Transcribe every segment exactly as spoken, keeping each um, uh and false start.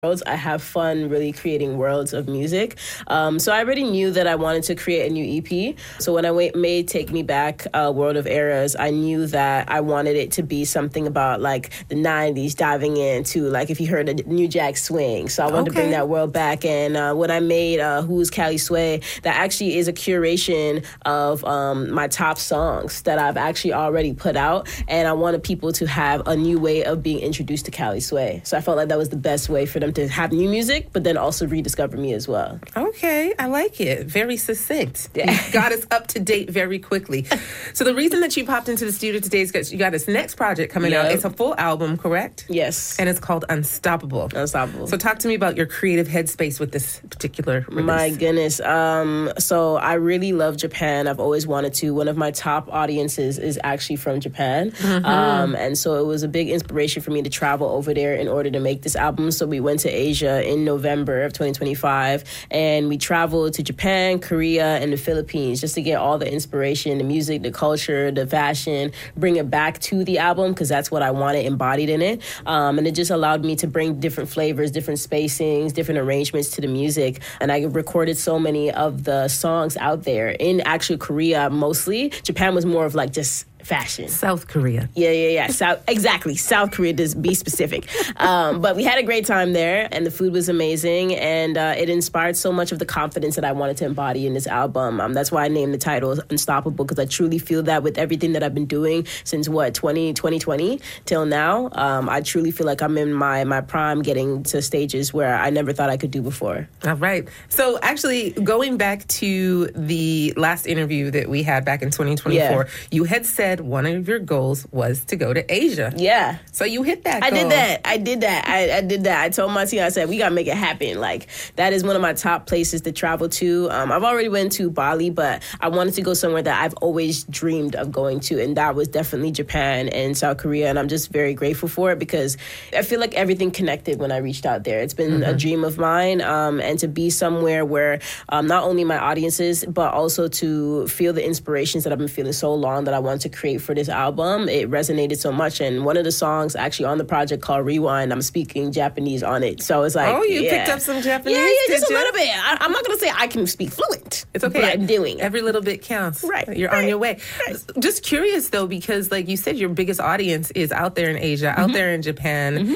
worlds. I have fun really creating worlds of music. Um, so I already knew that I wanted to create a new E P. So when I wait, made Take Me Back, uh, World of Eras, I knew that I wanted it to be something about like the nineties, diving into like if you heard a New Jack Swing. So I wanted okay. to bring that world back. And uh, when I made uh, Who's Cali Sway, that actually is a curation of um, my top songs that I've actually already put out. And I wanted people to have a new way of being introduced to Cali Sway. So I felt like that was the best way for them to have new music, but then also rediscover me as well. Okay, I like it. Very succinct. Yeah. You got us up to date very quickly. So the reason that you popped into the studio today is because you got this next project coming yep. out. It's a full album, correct? Yes. And it's called Unstoppable. Unstoppable. So talk to me about your creative headspace with this particular release. My goodness. Um, so I really love Japan. I've always wanted to. One of my top audiences is actually from Japan. Mm-hmm. Um, and so it was a big inspiration for me to travel over there in order to make this album. So we went to Asia in November of twenty twenty-five, and we traveled to Japan, Korea, and the Philippines just to get all the inspiration, the music, the culture, the fashion, bring it back to the album because that's what I wanted embodied in it. Um, and it just allowed me to bring different flavors, different spacings, different arrangements to the music. And I recorded so many of the songs out there in actually Korea mostly. Japan was more of like just fashion. South Korea. Yeah, yeah, yeah. South, exactly. South Korea, to be specific. Um, but we had a great time there, and the food was amazing, and uh, it inspired so much of the confidence that I wanted to embody in this album. Um, that's why I named the title Unstoppable, because I truly feel that with everything that I've been doing since, what, twenty twenty till now, um, I truly feel like I'm in my, my prime, getting to stages where I never thought I could do before. All right. So actually, going back to the last interview that we had back in twenty twenty-four, yeah. you had said one of your goals was to go to Asia. Yeah. So you hit that I goal. did that. I did that. I, I did that. I told my team, I said, we got to make it happen. Like, that is one of my top places to travel to. Um, I've already went to Bali, but I wanted to go somewhere that I've always dreamed of going to, and that was definitely Japan and South Korea, and I'm just very grateful for it because I feel like everything connected when I reached out there. It's been mm-hmm. a dream of mine, um, and to be somewhere where um, not only my audiences, but also to feel the inspirations that I've been feeling so long that I want to create for this album, it resonated so much. And one of the songs actually on the project called Rewind, I'm speaking Japanese on it. So it's like, oh, you yeah. picked up some Japanese? Yeah, yeah, just you? a little bit. I, I'm not going to say I can speak fluent. It's okay. But I'm doing it. Every little bit counts. Right. You're right, on your way. Right. Just curious, though, because like you said, your biggest audience is out there in Asia, mm-hmm. out there in Japan. Mm-hmm.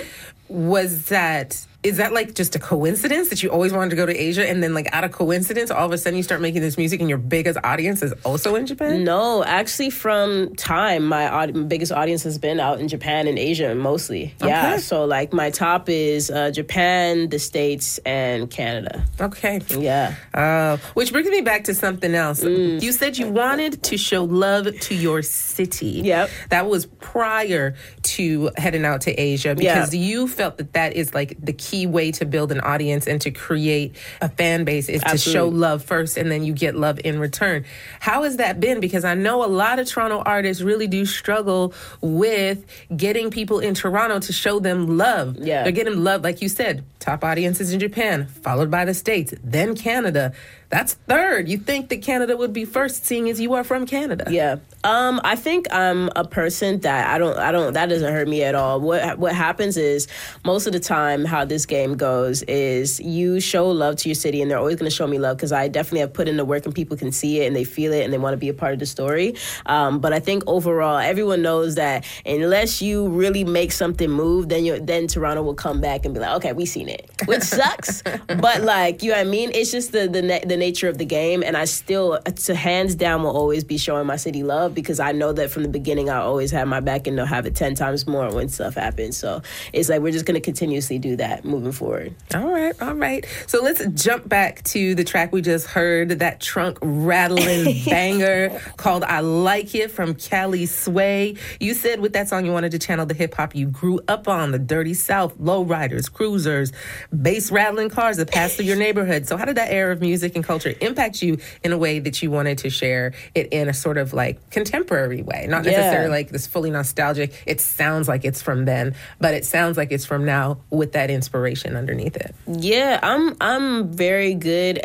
Was that... Is that like just a coincidence that you always wanted to go to Asia and then like out of coincidence, all of a sudden you start making this music and your biggest audience is also in Japan? No, actually from time, my, aud- my biggest audience has been out in Japan and Asia mostly. Yeah, okay. So like my top is uh, Japan, the States, and Canada. Okay. Yeah. Uh, which brings me back to something else. Mm. You said you wanted to show love to your city. Yep. That was prior to heading out to Asia because yep. you felt that that is like the key way to build an audience and to create a fan base is Absolutely. To show love first and then you get love in return. How has that been? Because I know a lot of Toronto artists really do struggle with getting people in Toronto to show them love. Yeah. They're getting love, like you said, top audiences in Japan, followed by the States, then Canada. That's third. You think that Canada would be first, seeing as you are from Canada. Yeah. Um, I think I'm a person that I don't, I don't, that doesn't hurt me at all. What what happens is most of the time how this game goes is you show love to your city and they're always going to show me love because I definitely have put in the work and people can see it and they feel it and they want to be a part of the story. Um, but I think overall, everyone knows that unless you really make something move, then you then Toronto will come back and be like, okay, we seen it, which sucks. But like, you know what I mean? It's just the, the, the nature of the game. And I still, to hands down, will always be showing my city love because I know that from the beginning, I always have my back and they'll have it ten times more when stuff happens. So it's like, we're just going to continuously do that moving forward. All right. All right. So let's jump back to the track we just heard, that trunk rattling banger called I Like It from Cali Sway. You said with that song, you wanted to channel the hip hop you grew up on, the dirty South, lowriders, cruisers, bass rattling cars that pass through your neighborhood. So how did that era of music and culture impact you in a way that you wanted to share it in a sort of like contemporary way? Not necessarily yeah. like this fully nostalgic. It sounds like it's from then, but it sounds like it's from now with that inspiration underneath it. Yeah, I'm I'm very good at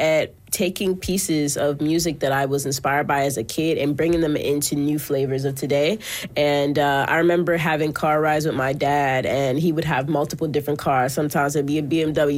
taking pieces of music that I was inspired by as a kid and bringing them into new flavors of today. And uh, I remember having car rides with my dad, and he would have multiple different cars. Sometimes it'd be a B M W.